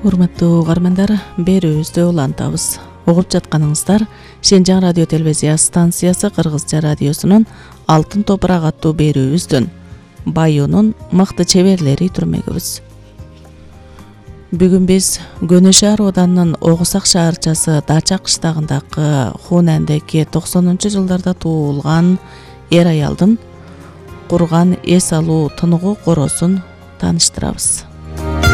Урматтуу угармандар, берүүбүздү улантабыз. Угуп жатканыңыздар Шенжаң радио телевизия станциясы Кыргызча радиосунун Алтын топурак аттуу берүүбүздүн Баюунун мыкты чеберлери түрмөгүбүз. Бүгүн биз Көнө шаар оданынын Огусак шаарчасы Дача кыштагындагы Хунандеки 90-жылдарда туулган эр аялдын курган эс алуу тыныгуу коросун тааныштырабыз.